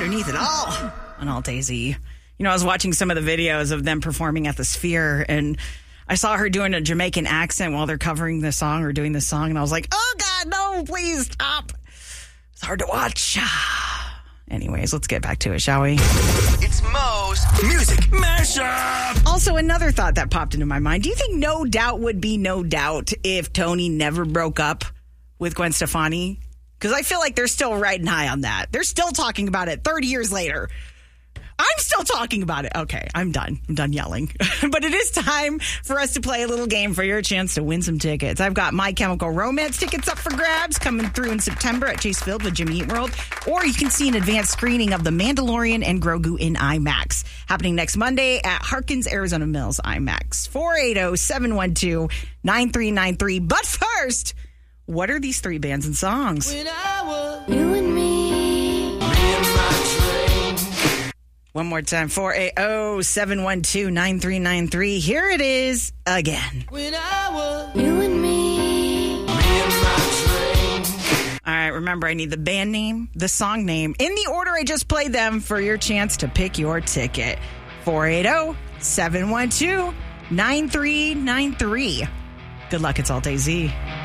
underneath it all on Alt AZ. You know, I was watching some of the videos of them performing at the Sphere, and I saw her doing a Jamaican accent while they're covering the song or doing the song, and I was like, oh, God, no, please stop. It's hard to watch. Anyways, let's get back to it, shall we? It's Mo's Music Mashup. Also, another thought that popped into my mind. Do you think No Doubt would be No Doubt if Tony never broke up with Gwen Stefani? Because I feel like they're still riding high on that. They're still talking about it 30 years later. I'm still talking about it. Okay, I'm done. I'm done yelling. But it is time for us to play a little game for your chance to win some tickets. I've got My Chemical Romance tickets up for grabs coming through in September at Chase Field with Jimmy Eat World. Or you can see an advanced screening of The Mandalorian and Grogu in IMAX. Happening next Monday at Harkins Arizona Mills IMAX. 480-712-9393. But first, what are these three bands and songs? When I was you and me and my train. One more time, 480-712-9393. Here it is again. When I was you and me and my train. All right, remember, I need the band name, the song name, in the order I just played them for your chance to pick your ticket. 480-712-9393. Good luck, it's Alt AZ.